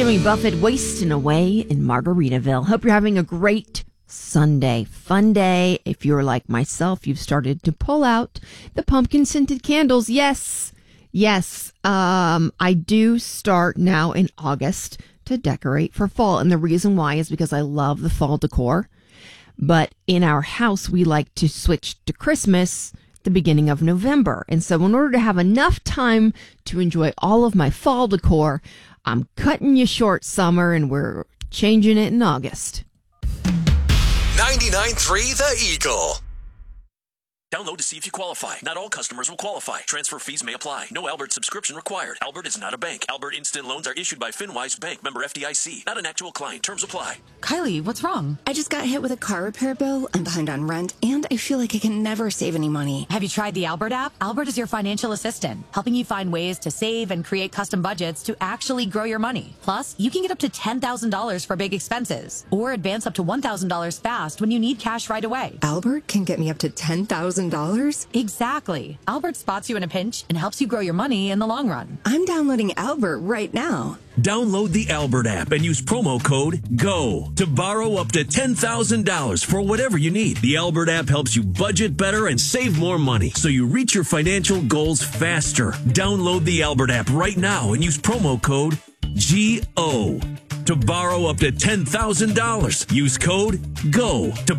Jimmy Buffett wasting away in Margaritaville. Hope you're having a great Sunday. Fun day. If you're like myself, you've started to pull out the pumpkin scented candles. Yes. I do start now in August to decorate for fall. And the reason why is because I love the fall decor. But in our house, we like to switch to Christmas the beginning of November. And so in order to have enough time to enjoy all of my fall decor, I'm cutting you short, summer, and we're changing it in August. 99.3 The Eagle. Download to see if you qualify. Not all customers will qualify. Transfer fees may apply. No Albert subscription required. Albert is not a bank. Albert Instant Loans are issued by FinWise Bank, member FDIC. Not an actual client. Terms apply. Kylie, what's wrong? I just got hit with a car repair bill. I'm behind on rent, and I feel like I can never save any money. Have you tried the Albert app? Albert is your financial assistant, helping you find ways to save and create custom budgets to actually grow your money. Plus, you can get up to $10,000 for big expenses, or advance up to $1,000 fast when you need cash right away. Albert can get me up to $10,000? Exactly. Albert spots you in a pinch and helps you grow your money in the long run. I'm downloading Albert right now. Download the Albert app and use promo code GO to borrow up to $10,000 for whatever you need. The Albert app helps you budget better and save more money so you reach your financial goals faster. Download the Albert app right now and use promo code GO to borrow up to $10,000. Use code GO to